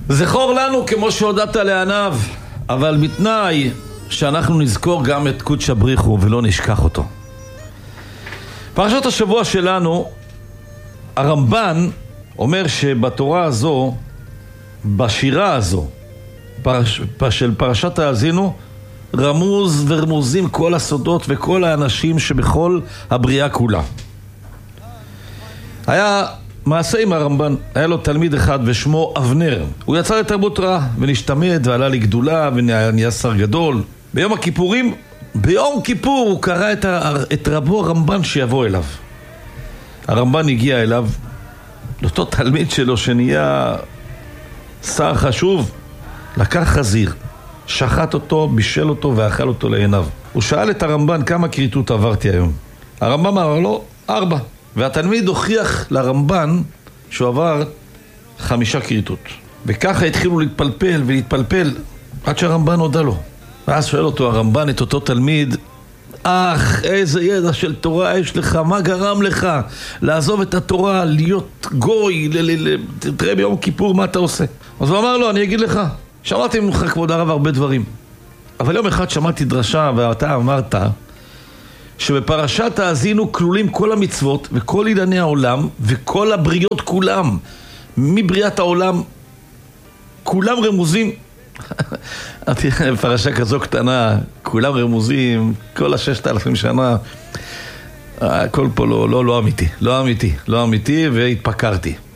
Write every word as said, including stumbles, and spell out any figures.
זכור לנו כמו שהודעת לעניו, אבל בתנאי שאנחנו נזכור גם את קודש הבריחו ולא נשכח אותו. פרשת השבוע שלנו, הרמב"ן אומר שבתורה הזו, בשירה הזו, פרש, של פרשת האזינו, רמוז ורמוזים כל הסודות וכל האנשים שבכל הבריאה כולה. היה מעשה עם הרמב"ן, היה לו תלמיד אחד ושמו אבנר. הוא יצא לתרבות רעה ונשתמד ועלה לגדולה ונהיה שר גדול. ביום הכיפורים, ביום כיפור הוא קרא את, ה, את רבו הרמב"ן שיבוא אליו. הרמב"ן הגיע אליו, לאותו תלמיד שלו שנהיה שר חשוב, לקח חזיר, שחט אותו, בישל אותו ואכל אותו לעיניו. הוא שאל את הרמב"ן כמה כריתות עברתי היום. הרמב"ן אמר לו ארבע. והתלמיד הוכיח לרמב"ן שהוא עבר חמישה כריתות. וככה התחילו להתפלפל ולהתפלפל עד שהרמב"ן הודע לו. ואז שואל אותו הרמב"ן את אותו תלמיד, אך איזה ידע של תורה יש לך, מה גרם לך לעזוב את התורה, להיות גוי, ל- ל- תראה ביום כיפור מה אתה עושה. אז הוא אמר לו, אני אגיד לך, שמעתי ממך כבוד הרב הרבה דברים, אבל יום אחד שמעתי דרשה ואתה אמרת שבפרשת האזינו כלולים כל המצוות וכל ענייני העולם וכל הבריות כולם, מבריאת העולם כולם רמוזים. פרשה כזו קטנה, כולם רמוזים, כל הששת אלפים שנה, הכל פה לא, לא, לא אמיתי, לא אמיתי, לא אמיתי, והתפקרתי.